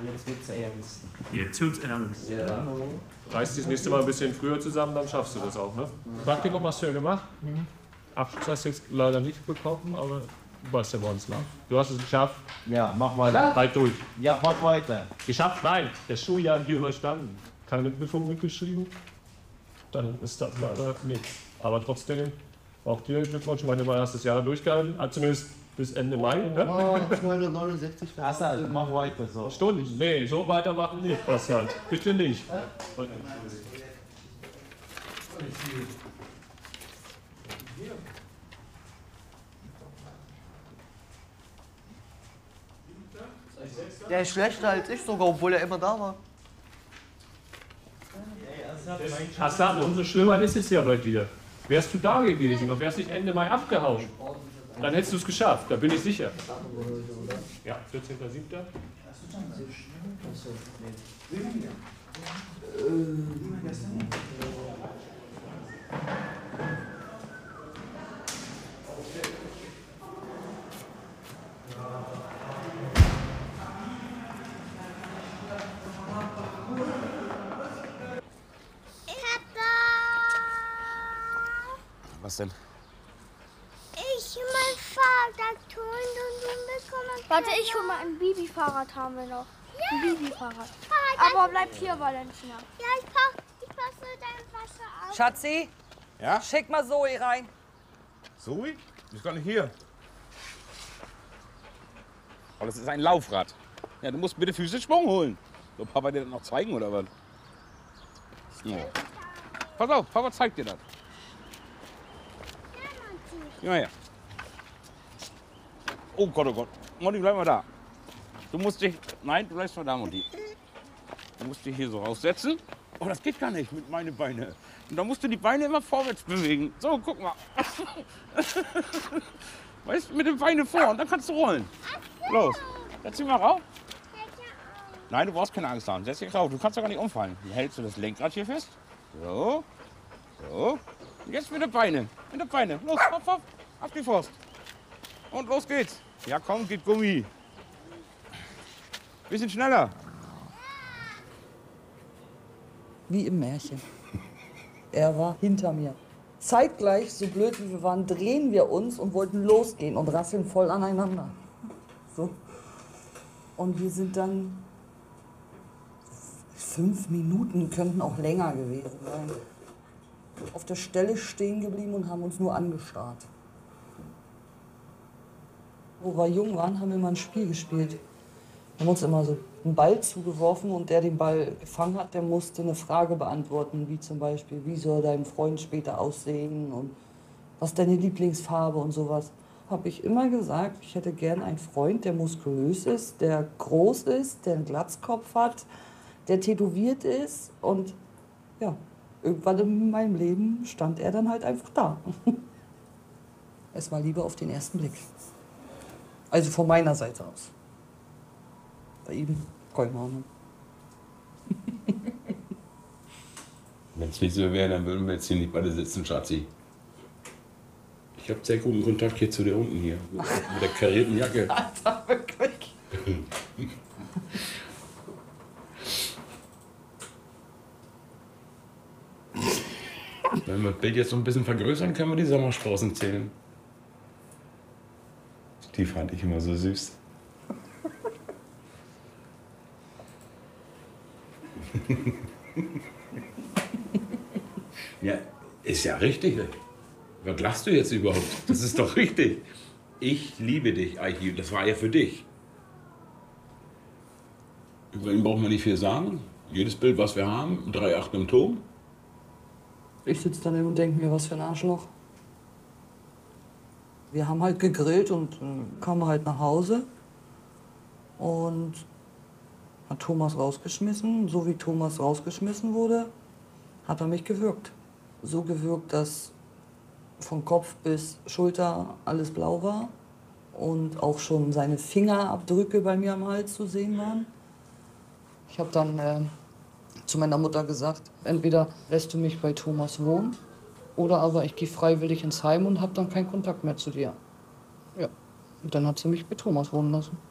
Jetzt wird's ernst. Jetzt wird's ernst. Ja. Reißt dich das nächste Mal ein bisschen früher zusammen, dann schaffst du das auch, ne? Praktikum hast du ja gemacht. Abschluss hast du jetzt leider nicht bekommen, aber du weißt ja, woran es lag. Du hast es geschafft. Ja, mach weiter. Halt durch. Ja, mach weiter. Geschafft? Nein. Das Schuljahr hier überstanden. Keine Prüfung mitgeschrieben. Dann ist das leider nichts. Aber trotzdem, auch dir Glückwunsch. Meine war erstes Jahr durchgehalten. Zumindest bis Ende Mai. Ne? Oh, 269 Wasser, also mach weiter so. Stunden? Nee, so weitermachen nicht. Was halt. Bitte nicht. Der ist schlechter als ich sogar, obwohl er immer da war. Hassan, umso schlimmer ist es ja bald wieder. Wärst du da gewesen und wärst nicht Ende Mai abgehauen, dann hättest du es geschafft, da bin ich sicher. Ja, 14.07. Was denn? Ich mein Fahrrad holen und du bekommst. Warte, ich hol mal ein Bibi-Fahrrad haben wir noch. Ein Bibi-Fahrrad. Fahrrad. Aber bleib hier, Valentina. Ja, ich passe dein Wasser auf. Schatzi, Ja? schick mal Zoe rein. Zoe? Die ist gar nicht hier. Aber das ist ein Laufrad. Ja, du musst bitte physisch Schwung holen. Soll Papa dir das noch zeigen oder was? Ja. Pass auf, Papa zeigt dir das. Ja, ja. Oh Gott, oh Gott. Mutti, bleib mal da. Du musst dich... Nein, du bleibst mal da, Mutti. Du musst dich hier so raussetzen. Oh, das geht gar nicht mit meinen Beinen. Und dann musst du die Beine immer vorwärts bewegen. So, guck mal. Weißt du, mit den Beinen vor und dann kannst du rollen. Los, setz dich mal rauf. Nein, du brauchst keine Angst haben. Setz dich rauf. Du kannst doch gar nicht umfallen. Dann hältst du das Lenkrad hier fest. So. So. Und jetzt mit den Beinen. Mit den Beinen. Los, hopp, hopp. Auf die Faust. Und los geht's. Ja, komm, geht Gummi. Bisschen schneller. Wie im Märchen. Er war hinter mir. Zeitgleich, so blöd wie wir waren, drehen wir uns und wollten losgehen und rasseln voll aneinander. So. Und wir sind dann 5 Minuten, könnten auch länger gewesen sein, auf der Stelle stehen geblieben und haben uns nur angestarrt. Wo wir jung waren, haben wir mal ein Spiel gespielt. Wir haben uns immer so einen Ball zugeworfen und der den Ball gefangen hat, der musste eine Frage beantworten, wie zum Beispiel, wie soll dein Freund später aussehen und was ist deine Lieblingsfarbe und sowas. Habe ich immer gesagt, ich hätte gern einen Freund, der muskulös ist, der groß ist, der einen Glatzkopf hat, der tätowiert ist und ja, irgendwann in meinem Leben stand er dann halt einfach da. Es war Liebe auf den ersten Blick. Also von meiner Seite aus. Bei ihm, keine Ahnung. Wenn es nicht so wäre, dann würden wir jetzt hier nicht beide sitzen, Schatzi. Ich habe sehr guten Kontakt hier zu dir unten hier. Mit der karierten Jacke. Alter, wirklich. Wenn wir das Bild jetzt so ein bisschen vergrößern, können wir die Sommersprossen zählen. Die fand ich immer so süß. Ja, ist ja richtig. Was lachst du jetzt überhaupt? Das ist doch richtig. Ich liebe dich, Eichi. Das war ja für dich. Über ihn braucht man nicht viel sagen. Jedes Bild, was wir haben, 3,8 im Ton. Ich sitze daneben und denke mir, was für ein Arschloch. Wir haben halt gegrillt und kamen halt nach Hause und hat Thomas rausgeschmissen. So wie Thomas rausgeschmissen wurde, hat er mich gewürgt. So gewürgt, dass von Kopf bis Schulter alles blau war und auch schon seine Fingerabdrücke bei mir am Hals zu sehen waren. Ich habe dann zu meiner Mutter gesagt, entweder lässt du mich bei Thomas wohnen oder aber ich gehe freiwillig ins Heim und habe dann keinen Kontakt mehr zu dir. Ja, und dann hat sie mich bei Thomas wohnen lassen.